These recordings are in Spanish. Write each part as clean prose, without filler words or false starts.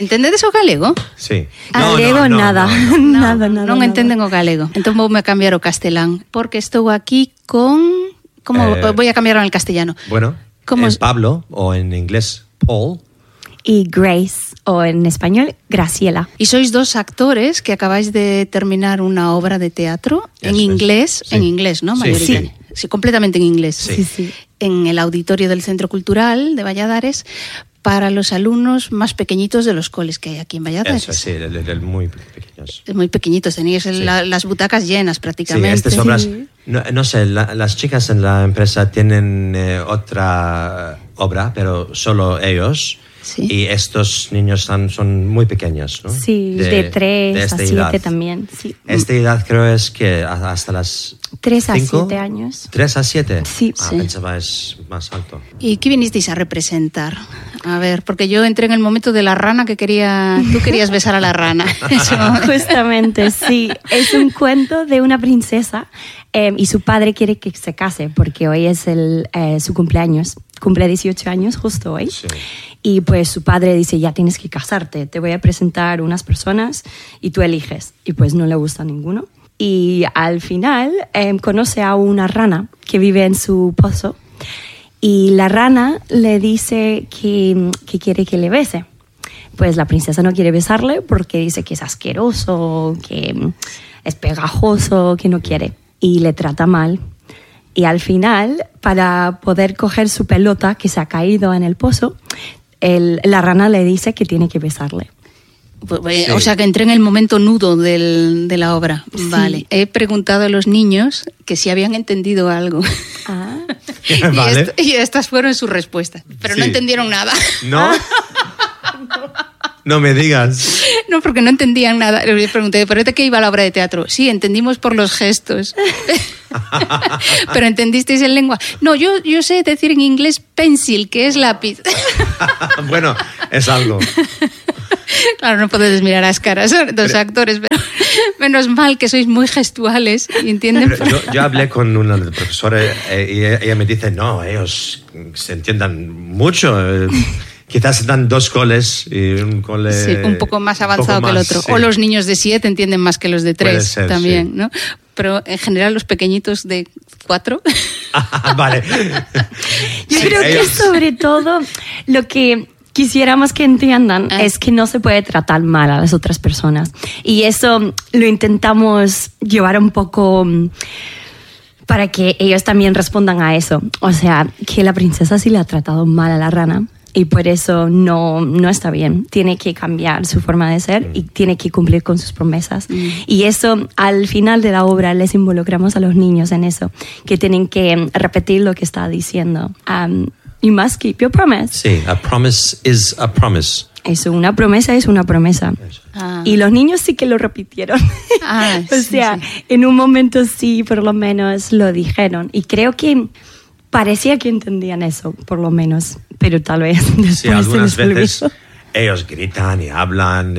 Entendedes o galego? Sí. Galego nada. Non entenden o galego. Entón voume cambiar o castelán, porque estou aquí con... voy a cambiarlo en el castellano. Bueno, Pablo, o en inglés Paul. Y Grace, o en español Graciela. Y sois dos actores que acabáis de terminar una obra de teatro en inglés, sí. en inglés, ¿no? Mayoritariamente. Sí, completamente en inglés. Sí. En el auditorio del Centro Cultural de Valladares, para los alumnos más pequeñitos de los coles que hay aquí en Valladares. Eso, sí, muy pequeños. Muy pequeñitos, tenéis las butacas llenas prácticamente. Sí, estas obras, no sé, las chicas en la empresa tienen otra obra, pero solo ellos. Sí. Y estos niños son muy pequeños, ¿no? Sí, de 3 a 7 también. Sí. Esta edad creo es que hasta las 3 a 5, 7 años. 3 a 7. Sí. Pensaba es más alto. ¿Y qué vinisteis a representar? A ver, porque yo entré en el momento de la rana que tú querías besar a la rana. Eso. Justamente, sí. Es un cuento de una princesa y su padre quiere que se case porque hoy es su cumpleaños. Cumple 18 años justo hoy. Sí. Y pues su padre dice, ya tienes que casarte, te voy a presentar unas personas y tú eliges. Y pues no le gusta a ninguno. Y al final conoce a una rana que vive en su pozo y la rana le dice que quiere que le bese. Pues la princesa no quiere besarle porque dice que es asqueroso, que es pegajoso, que no quiere. Y le trata mal. Y al final, para poder coger su pelota que se ha caído en el pozo, la rana le dice que tiene que besarle. Sí. O sea, que entré en el momento nudo de la obra. Sí. Vale. He preguntado a los niños que si habían entendido algo. Ah. Vale. Y estas fueron sus respuestas. Pero no entendieron nada. ¿No? No me digas. No, porque no entendían nada. Les pregunté, ¿pero de qué iba la obra de teatro? Sí, entendimos por los gestos. ¿Pero entendisteis en lengua? No, yo sé decir en inglés pencil, que es lápiz. Bueno, es algo. Claro, no podéis mirar las caras de los actores, pero menos mal que sois muy gestuales, ¿entienden? Yo hablé con una profesora y ella me dice, no, ellos se entiendan mucho. Quizás están 2 coles y un cole... Sí, un poco más avanzado que el otro. Sí. O los niños de 7 entienden más que los de 3 ser, también, sí. ¿no? Pero en general los pequeñitos de 4... Vale. Yo creo que sobre todo lo que quisiéramos que entiendan es que no se puede tratar mal a las otras personas. Y eso lo intentamos llevar un poco... para que ellos también respondan a eso. O sea, que la princesa sí le ha tratado mal a la rana. Y por eso no está bien. Tiene que cambiar su forma de ser y tiene que cumplir con sus promesas. Y eso, al final de la obra, les involucramos a los niños en eso, que tienen que repetir lo que está diciendo. You must keep your promise. Sí, a promise is a promise. Eso, una promesa es una promesa. Y los niños sí que lo repitieron. O sea, en un momento sí, por lo menos, lo dijeron. Y creo que parecía que entendían eso, por lo menos, pero tal vez después sí, algunas veces ellos gritan y hablan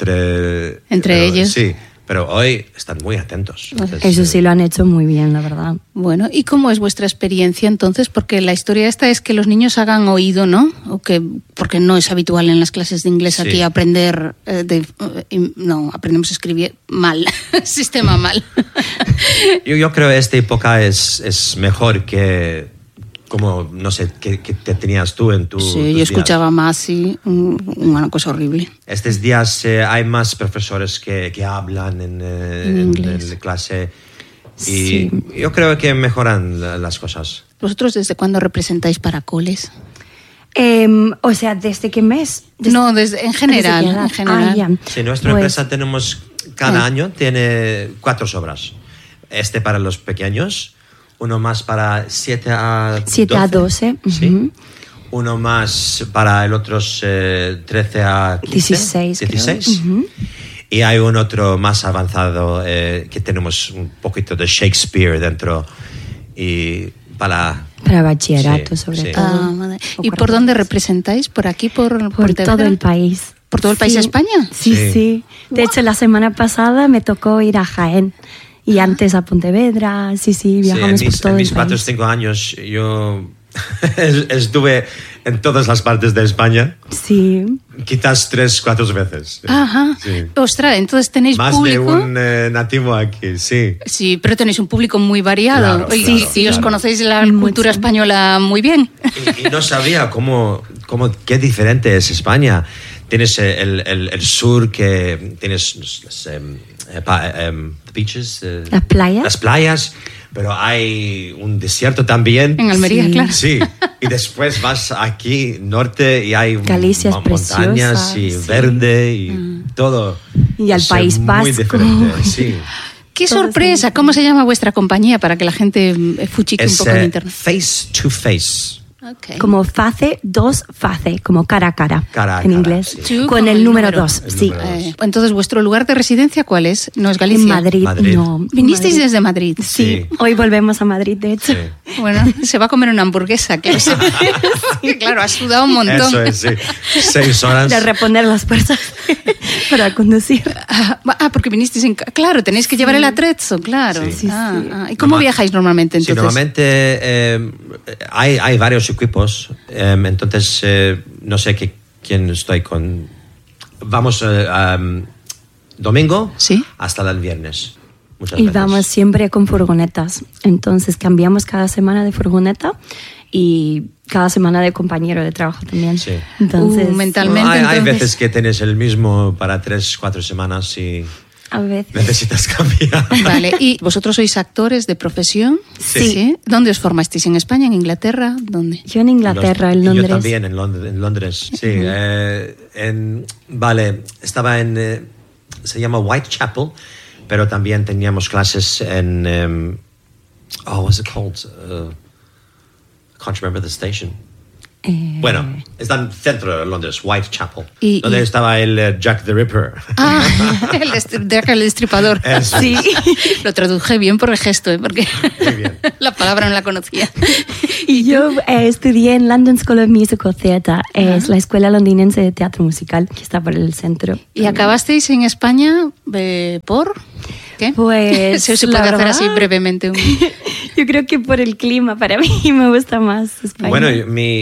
entre ellos. Sí, pero hoy están muy atentos. Entonces, eso sí lo han hecho muy bien, la verdad. Bueno, ¿y cómo es vuestra experiencia entonces? Porque la historia esta es que los niños hagan oído, ¿no? Porque no es habitual en las clases de inglés aquí aprender, aprendemos a escribir mal, sistema mal. Yo creo que esta época es mejor que... Como, no sé, ¿qué te tenías tú en tu... Sí, yo escuchaba más, sí, una cosa horrible. Estos días hay más profesores que hablan en la clase y yo creo que mejoran las cosas. ¿Vosotros desde cuándo representáis para coles? O sea, ¿desde qué mes? En general. Sí, nuestra empresa tenemos, cada año tiene 4 obras. Para los pequeños... Uno más para 7 a 12. ¿Sí? Uh-huh. Uno más para el otros 13 a 15, 16. Uh-huh. Y hay un otro más avanzado que tenemos un poquito de Shakespeare dentro. Y para bachillerato, sobre todo. ¿Y por dónde representáis? ¿Por aquí? ¿Por todo el país. ¿Por todo el país de España? Sí. De hecho, la semana pasada me tocó ir a Jaén. Y antes a Pontevedra, viajamos por todo el país. En mis 4 o 5 años yo estuve en todas las partes de España. Sí. Quizás 3-4 veces. Ajá. Sí. Ostras, entonces tenéis más público... Más de un nativo aquí, sí. Sí, pero tenéis un público muy variado. Claro, y os conocéis la cultura española muy bien. Y no sabía qué diferente es España. Tienes el sur, que tienes beaches, las playas, pero hay un desierto también. En Almería, sí. Claro. Sí, y después vas aquí, norte, y hay Galicia montañas y verde y todo. Y al País Vasco. Muy diferente, sí. ¡Qué sorpresa! ¿Cómo se llama vuestra compañía para que la gente fuchique un poco en internet? Face to Face. Okay. Como face, dos face, como cara a cara, en inglés. Sí. Con el número 2, sí. Entonces, ¿vuestro lugar de residencia cuál es? ¿No es Galicia? En Madrid. No. ¿Vinisteis desde Madrid? Sí. Hoy volvemos a Madrid, de hecho. Sí. Bueno, se va a comer una hamburguesa, que sí. Claro, has sudado un montón. Eso es, sí. 6 horas. De reponer las puertas para conducir. Porque vinisteis en... Claro, tenéis que llevar el atrezzo, claro. Sí. ¿Y cómo viajáis normalmente, entonces? Sí, normalmente hay varios equipos, entonces no sé quién estoy con. Vamos domingo, ¿sí? Hasta el viernes. Muchas y veces. Vamos siempre con furgonetas, entonces cambiamos cada semana de furgoneta y cada semana de compañero de trabajo también. Sí. Entonces, mentalmente. Hay veces que tienes el mismo para 3-4 semanas y a veces necesitas cambiar. Vale, ¿y vosotros sois actores de profesión? Sí. ¿Dónde os formasteis? ¿En España, en Inglaterra? ¿Dónde? Yo en Inglaterra, en Londres. Yo también en Londres, sí. Estaba en... se llama Whitechapel, pero también teníamos clases en... what's it called? I can't remember the station. Bueno, está en el centro de Londres, Whitechapel, donde estaba el Jack the Ripper. Jack el Destripador. Sí. Lo traduje bien por el gesto, porque muy bien. La palabra no la conocía. Y yo estudié en London School of Musical Theatre, es la escuela londinense de teatro musical, que está por el centro. ¿Y acabasteis en España por...? ¿Qué? Pues se puede hacer así brevemente. Yo creo que por el clima, para mí me gusta más España. Bueno,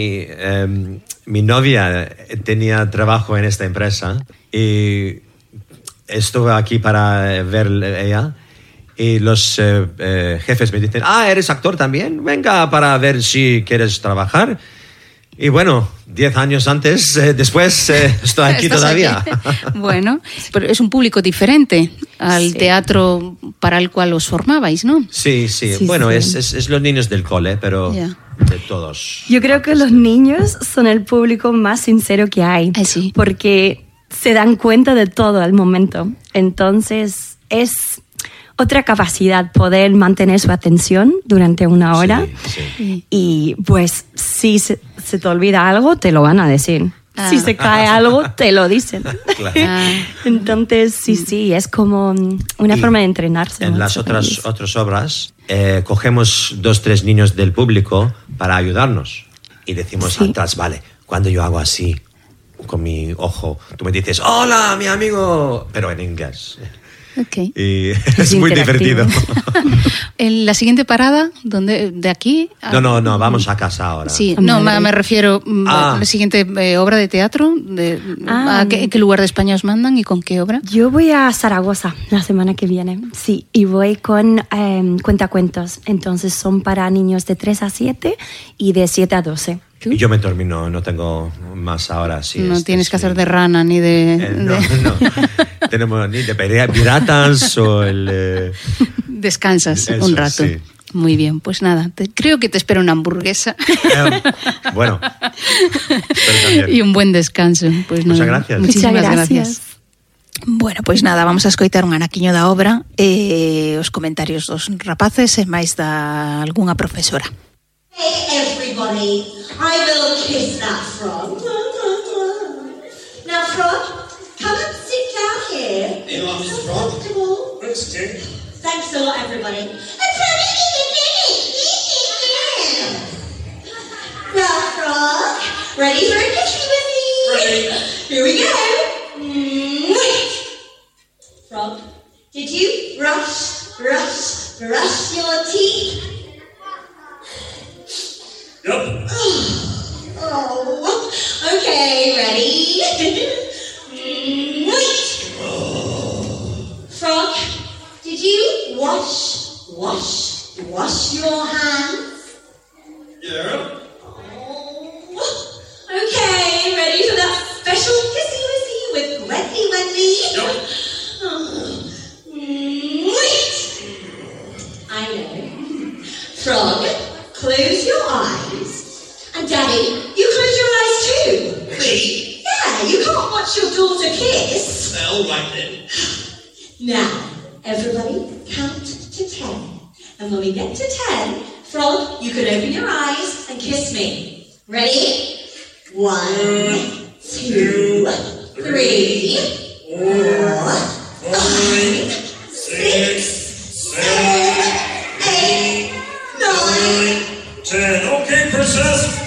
mi novia tenía trabajo en esta empresa y estuve aquí para ver ella y los jefes me dicen, ¿eres actor también? Venga para ver si quieres trabajar. Y bueno, 10 años después, estoy aquí todavía. Aquí. Bueno, pero es un público diferente al teatro para el cual os formabais, ¿no? Sí. Bueno, sí. Es los niños del cole, pero de todos. Yo creo que los niños son el público más sincero que hay, sí. Porque se dan cuenta de todo al momento. Entonces, es otra capacidad poder mantener su atención durante una hora. Sí. Y pues si se te olvida algo, te lo van a decir. Si se cae algo, te lo dicen. Claro. Entonces, sí, es como una forma de entrenarse. En las otras obras, cogemos 2-3 niños del público para ayudarnos. Y decimos atrás, vale, cuando yo hago así, con mi ojo, tú me dices, hola, mi amigo, pero en inglés. Okay. Y es muy divertido. ¿En la siguiente parada? ¿De aquí? No, vamos a casa ahora. Sí, me refiero a la siguiente obra de teatro. ¿A qué lugar de España os mandan y con qué obra? Yo voy a Zaragoza la semana que viene, sí, y voy con cuentacuentos. Entonces son para niños de 3 a 7 y de 7 a 12. Y yo me termino, no tengo más ahora. Sí, no tienes que hacer de rana ni de... No. Tenemos ni de piratas o el... Descansas un rato. Sí. Muy bien, pues nada, creo que te espera una hamburguesa. Bueno, y un buen descanso. Pues muchas gracias. Muchísimas gracias. Bueno, pois nada, vamos a escoitar un anaquiño da obra e os comentarios dos rapaces e máis da algunha profesora. Hey everybody, I will kiss that frog. Now frog, come and sit down here. Hey, Miss Frog. Where's the cake? Thanks a lot everybody. Now frog, ready for a kiss with me? Ready. Here we go. Frog, did you brush your teeth? Yep. Oh, close your eyes. And Daddy, you close your eyes too. Me? Yeah, you can't watch your daughter kiss. All right then. Now, everybody count to 10. And when we get to 10, Frog, you can open your eyes and kiss me. Ready? 1, 2, 3, 4, 5, 6, 7, 8, 9, 10. Okay, princess.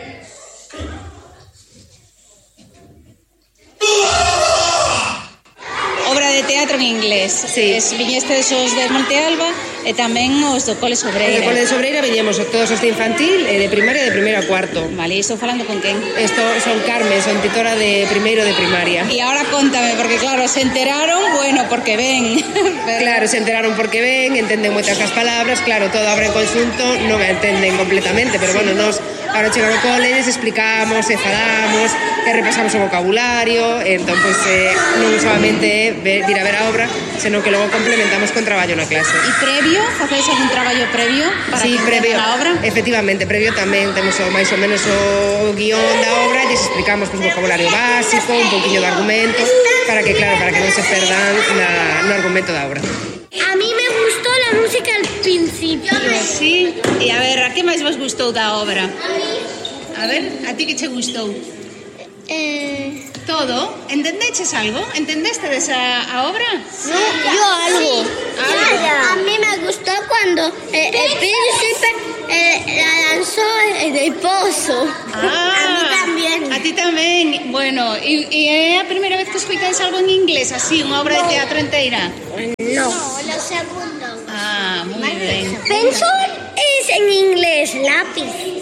Obra de teatro en inglés. Sí. Viñestes os de Monte Alba e tamén os do Cole Sobreira. Os do Cole de Sobreira viñemos todos os de infantil e de primaria e de primeiro a cuarto. Vale, e estou falando con quen? Son Carmen, son titora de primeiro de primaria. E ahora contame, porque claro, se enteraron, bueno, porque ven. Pero... Claro, se enteraron porque ven, entenden moitas das palabras, claro, todo obra en conxunto non a entenden completamente, pero bueno, nos ahora chegan ao cole, les explicamos, e falamos, e repasamos o vocabulario, e entón, pois, non solamente vir a ver a obra, senón que logo complementamos con traballo na clase. E previo, facéis algún traballo previo para sí, que previo, a obra? Efectivamente, previo tamén temos máis ou menos o guión da obra, e les explicamos pues, vocabulario básico, un pouquiño de argumento, para que, claro, para que non se perdan no argumento da obra. A mí me gustó la música al principio. Sí, e a ver, a que máis vos gustou da obra? A ver, a ti que che gustou? Todo? Entendeches algo? Entendeste a obra? No, yo algo. A mí me gustó cuando el príncipe la lanzó en el pozo. A mí también. A ti tamén. Bueno, e é a primeira vez que escoitáis algo en inglés, así, unha obra de teatro inteira? No, lo segundo. Ah, moi ben. Pencil es en inglés, lápiz.